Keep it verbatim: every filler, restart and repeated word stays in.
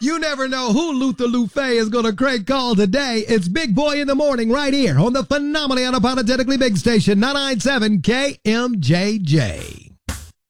You never know who Luther Lufe is going to crank call today. It's Big Boy in the Morning right here on the phenomenally unapologetically big station, nine ninety-seven K M J J.